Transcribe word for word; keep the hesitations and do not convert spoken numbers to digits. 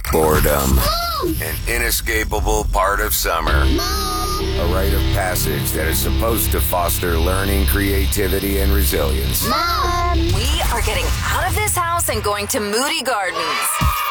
Boredom. An inescapable part of summer. A rite of passage that is supposed to foster learning, creativity, and resilience. Mom! We are getting out of this house and going to Moody Gardens.